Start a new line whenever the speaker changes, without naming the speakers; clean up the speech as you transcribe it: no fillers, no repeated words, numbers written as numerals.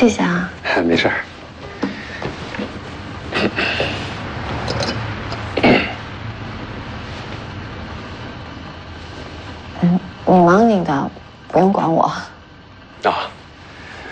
谢谢啊。
没事儿。
你忙你的，不用管我。
啊，